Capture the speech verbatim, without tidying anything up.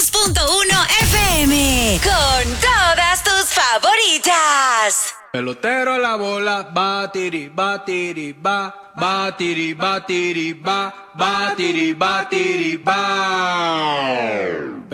dos punto uno F M. Con todas tus favoritas. Pelotero la bola, batiri, batiri, ba, batiri, batiri, ba, batiri, batiri, ba.